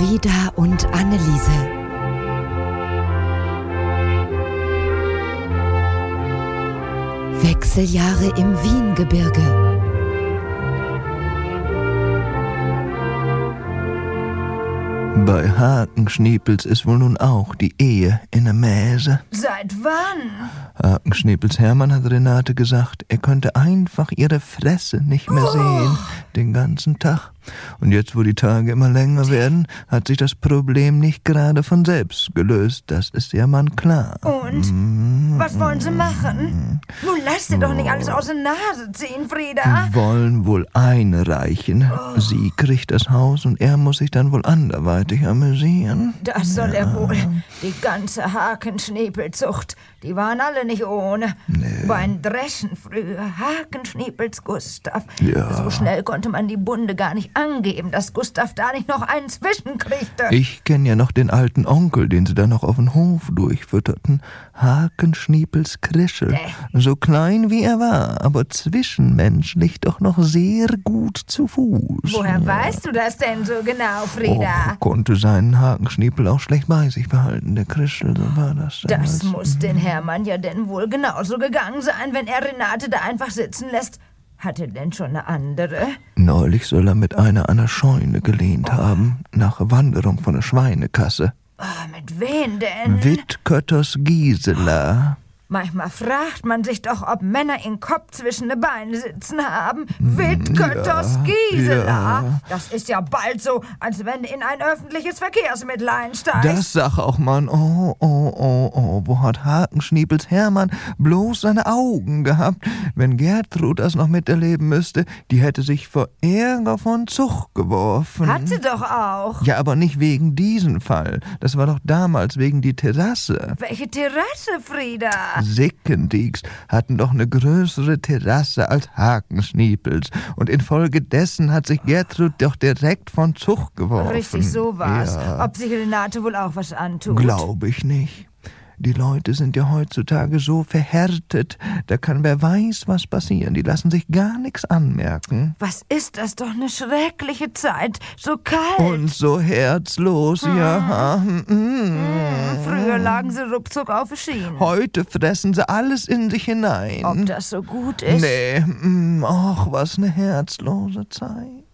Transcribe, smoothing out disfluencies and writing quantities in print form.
Frieda und Anneliese. Wechseljahre im Wiengebirge. Bei Hakenschniepels ist wohl nun auch die Ehe in der Mäse. Seit wann? Hakenschniepels Hermann hat Renate gesagt, er könnte einfach ihre Fresse nicht mehr sehen, den ganzen Tag. Und jetzt, wo die Tage immer länger werden, hat sich das Problem nicht gerade von selbst gelöst. Das ist ja mal klar. Und? Was wollen Sie machen? Nun lass dir doch nicht alles aus der Nase ziehen, Frieda. Wollen wohl einreichen. Sie kriegt das Haus und er muss sich dann wohl anderweitig amüsieren. Das soll er wohl. Die ganze Hakenschniepelzucht, die waren alle nicht ohne. Nee. War ein Dreschen früher. Hakenschniepels Gustav. Ja. So schnell konnte man die Bunde gar nicht angeben, dass Gustav da nicht noch einen zwischenkriegte. Ich kenne ja noch den alten Onkel, den sie da noch auf den Hof durchfütterten. Hakenschniepels Krischel. So klein wie er war, aber zwischenmenschlich doch noch sehr gut zu Fuß. Woher weißt du das denn so genau, Frieda? Konnte seinen Hakenschniepel auch schlecht bei sich behalten, der Krischel, so war das damals. Das muss den Hermann ja denn wohl genauso gegangen sein, wenn er Renate da einfach sitzen lässt. Hat er denn schon eine andere? Neulich soll er mit einer an der Scheune gelehnt haben, nach Wanderung von der Schweinekasse. Mit wem denn? Wittkötters Gisela. Manchmal fragt man sich doch, ob Männer in Kopf zwischen den Beinen sitzen haben. Wittkötters Gisela. Ja. Das ist ja bald so, als wenn du in ein öffentliches Verkehrsmittel einsteigst. Das sag auch man. Wo hat Hakenschniepels Hermann bloß seine Augen gehabt? Wenn Gertrud das noch miterleben müsste, die hätte sich vor Ärger von Zug geworfen. Hat sie doch auch. Ja, aber nicht wegen diesem Fall. Das war doch damals wegen die Terrasse. Welche Terrasse, Frieda? Sickendiegs hatten doch eine größere Terrasse als Hakenschniepels. Und infolgedessen hat sich Gertrud doch direkt von Zug geworfen. Richtig, so war's. Ja. Ob sich Renate wohl auch was antut? Glaube ich nicht. Die Leute sind ja heutzutage so verhärtet, da kann wer weiß was passieren. Die lassen sich gar nichts anmerken. Was ist das doch eine schreckliche Zeit. So kalt. Und so herzlos, ja. Früher lagen sie ruckzuck auf den Schienen. Heute fressen sie alles in sich hinein. Ob das so gut ist? Nee, ach, was eine herzlose Zeit.